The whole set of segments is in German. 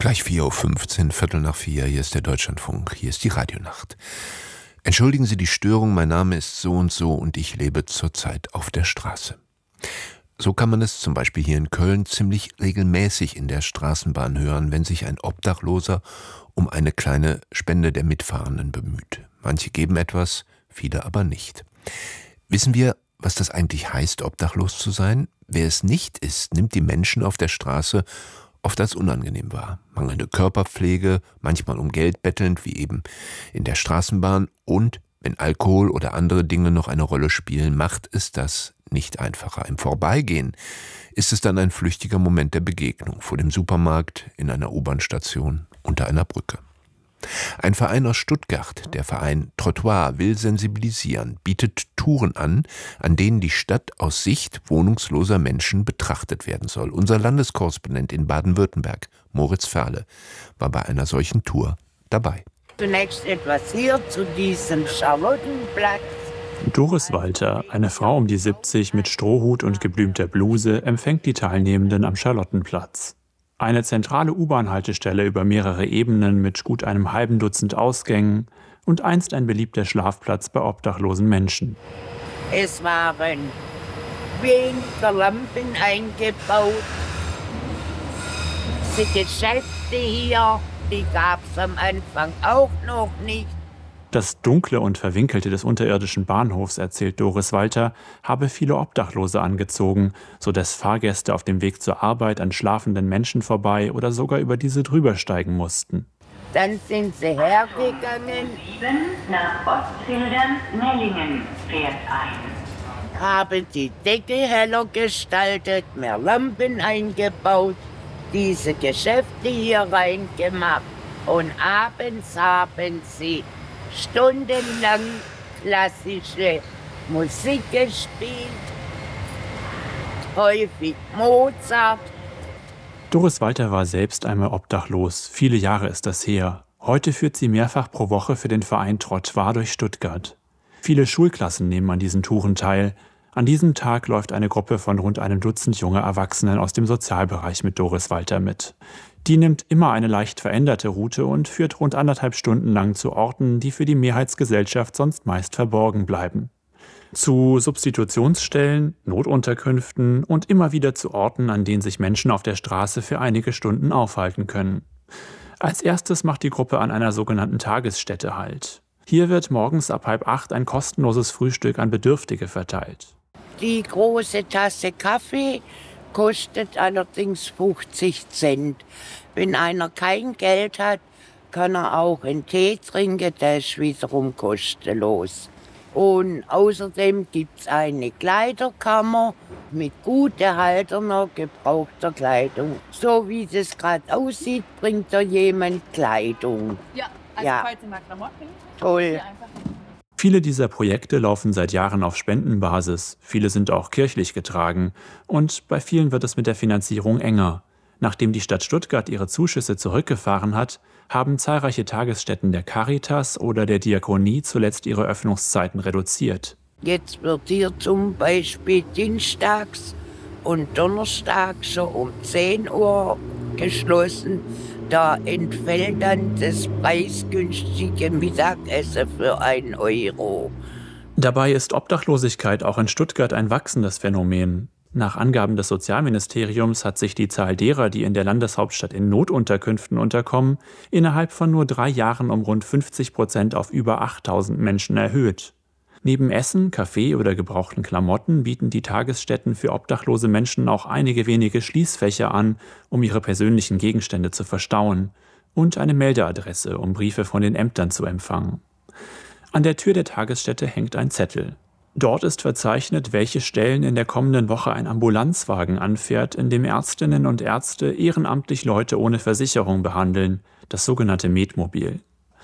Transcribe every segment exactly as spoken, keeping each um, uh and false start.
Gleich vier Uhr fünfzehn, Viertel nach vier, hier ist der Deutschlandfunk, hier ist die Radionacht. Entschuldigen Sie die Störung, mein Name ist so und so und ich lebe zurzeit auf der Straße. So kann man es zum Beispiel hier in Köln ziemlich regelmäßig in der Straßenbahn hören, wenn sich ein Obdachloser um eine kleine Spende der Mitfahrenden bemüht. Manche geben etwas, viele aber nicht. Wissen wir, was das eigentlich heißt, obdachlos zu sein? Wer es nicht ist, nimmt die Menschen auf der Straße oft als unangenehm wahr. Mangelnde Körperpflege, manchmal um Geld bettelnd, wie eben in der Straßenbahn, und wenn Alkohol oder andere Dinge noch eine Rolle spielen, macht es das nicht einfacher. Im Vorbeigehen ist es dann ein flüchtiger Moment der Begegnung, vor dem Supermarkt, in einer U-Bahn-Station, unter einer Brücke. Ein Verein aus Stuttgart, der Verein Trottoir, will sensibilisieren, bietet Touren an, an denen die Stadt aus Sicht wohnungsloser Menschen betrachtet werden soll. Unser Landeskorrespondent in Baden-Württemberg, Moritz Ferle, war bei einer solchen Tour dabei. Zunächst etwas hier zu diesem Charlottenplatz. Doris Walter, eine Frau um die siebzig mit Strohhut und geblümter Bluse, empfängt die Teilnehmenden am Charlottenplatz. Eine zentrale U-Bahn-Haltestelle über mehrere Ebenen mit gut einem halben Dutzend Ausgängen und einst ein beliebter Schlafplatz bei obdachlosen Menschen. Es waren weniger Lampen eingebaut. Die Geschäfte hier, die gab es am Anfang auch noch nicht. Das Dunkle und Verwinkelte des unterirdischen Bahnhofs, erzählt Doris Walter, habe viele Obdachlose angezogen, sodass Fahrgäste auf dem Weg zur Arbeit an schlafenden Menschen vorbei oder sogar über diese drüber steigen mussten. Dann sind sie hergegangen, nach Ostfildern, Mellingen fährt ein. Haben die Decke heller gestaltet, mehr Lampen eingebaut, diese Geschäfte hier reingemacht und abends haben sie stundenlang klassische Musik gespielt, häufig Mozart. Doris Walter war selbst einmal obdachlos, viele Jahre ist das her. Heute führt sie mehrfach pro Woche für den Verein Trottoir durch Stuttgart. Viele Schulklassen nehmen an diesen Touren teil. An diesem Tag läuft eine Gruppe von rund einem Dutzend junger Erwachsenen aus dem Sozialbereich mit Doris Walter mit. Die nimmt immer eine leicht veränderte Route und führt rund anderthalb Stunden lang zu Orten, die für die Mehrheitsgesellschaft sonst meist verborgen bleiben. Zu Substitutionsstellen, Notunterkünften und immer wieder zu Orten, an denen sich Menschen auf der Straße für einige Stunden aufhalten können. Als erstes macht die Gruppe an einer sogenannten Tagesstätte Halt. Hier wird morgens ab halb acht ein kostenloses Frühstück an Bedürftige verteilt. Die große Tasse Kaffee kostet allerdings fünfzig Cent. Wenn einer kein Geld hat, kann er auch einen Tee trinken, der ist wiederum kostenlos. Und außerdem gibt es eine Kleiderkammer mit gut erhaltener, gebrauchter Kleidung. So wie das gerade aussieht, bringt da jemand Kleidung. Ja, also ja. Falls ihr mal Klamotten. Toll. Viele dieser Projekte laufen seit Jahren auf Spendenbasis, viele sind auch kirchlich getragen und bei vielen wird es mit der Finanzierung enger. Nachdem die Stadt Stuttgart ihre Zuschüsse zurückgefahren hat, haben zahlreiche Tagesstätten der Caritas oder der Diakonie zuletzt ihre Öffnungszeiten reduziert. Jetzt wird hier zum Beispiel dienstags und donnerstags schon um zehn Uhr geschlossen. Da entfällt dann das preisgünstige Mittagessen für einen Euro. Dabei ist Obdachlosigkeit auch in Stuttgart ein wachsendes Phänomen. Nach Angaben des Sozialministeriums hat sich die Zahl derer, die in der Landeshauptstadt in Notunterkünften unterkommen, innerhalb von nur drei Jahren um rund fünfzig Prozent auf über achttausend Menschen erhöht. Neben Essen, Kaffee oder gebrauchten Klamotten bieten die Tagesstätten für obdachlose Menschen auch einige wenige Schließfächer an, um ihre persönlichen Gegenstände zu verstauen, und eine Meldeadresse, um Briefe von den Ämtern zu empfangen. An der Tür der Tagesstätte hängt ein Zettel. Dort ist verzeichnet, welche Stellen in der kommenden Woche ein Ambulanzwagen anfährt, in dem Ärztinnen und Ärzte ehrenamtlich Leute ohne Versicherung behandeln, das sogenannte Medmobil.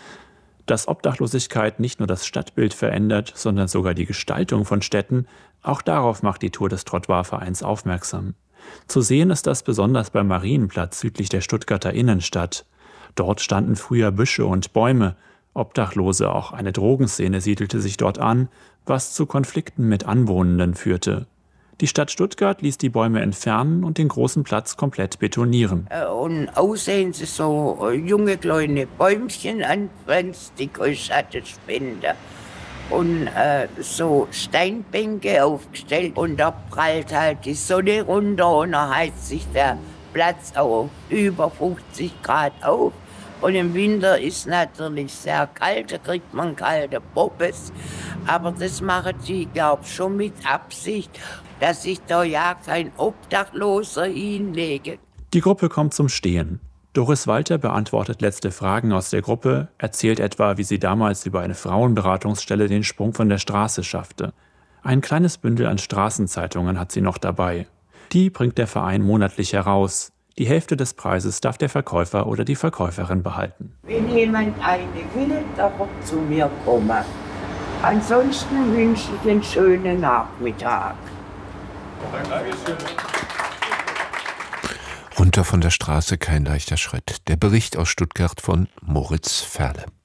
Dass Obdachlosigkeit nicht nur das Stadtbild verändert, sondern sogar die Gestaltung von Städten, auch darauf macht die Tour des Trottoir-Vereins aufmerksam. Zu sehen ist das besonders beim Marienplatz südlich der Stuttgarter Innenstadt. Dort standen früher Büsche und Bäume. Obdachlose, auch eine Drogenszene siedelte sich dort an, was zu Konflikten mit Anwohnenden führte. Die Stadt Stuttgart ließ die Bäume entfernen und den großen Platz komplett betonieren. Und aussehen sie so junge kleine Bäumchen anpflanzt, die Schatten spenden. Und äh, so Steinbänke aufgestellt und da prallt halt die Sonne runter und da heizt sich der Platz auf über fünfzig Grad auf. Und im Winter ist natürlich sehr kalt, da kriegt man kalte Poppes. Aber das machen sie, glaube ich, schon mit Absicht, dass sich da ja kein Obdachloser hinlege. Die Gruppe kommt zum Stehen. Doris Walter beantwortet letzte Fragen aus der Gruppe, erzählt etwa, wie sie damals über eine Frauenberatungsstelle den Sprung von der Straße schaffte. Ein kleines Bündel an Straßenzeitungen hat sie noch dabei. Die bringt der Verein monatlich heraus. Die Hälfte des Preises darf der Verkäufer oder die Verkäuferin behalten. Wenn jemand eine will, darf er zu mir kommen. Ansonsten wünsche ich einen schönen Nachmittag. Runter von der Straße kein leichter Schritt. Der Bericht aus Stuttgart von Moritz Ferle.